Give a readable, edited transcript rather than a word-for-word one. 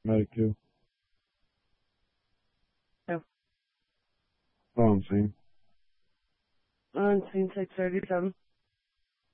Medic 2. No. Oh, I'm seeing. On scene 637.